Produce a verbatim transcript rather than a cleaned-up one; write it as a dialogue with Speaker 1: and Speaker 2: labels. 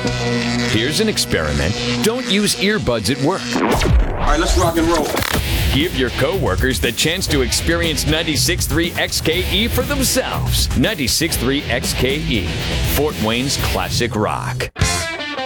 Speaker 1: Here's an experiment. Don't use earbuds at work.
Speaker 2: All right, let's rock and roll.
Speaker 1: Give your coworkers the chance to experience ninety-six point three X K E for themselves. ninety-six point three X K E, Fort Wayne's classic rock.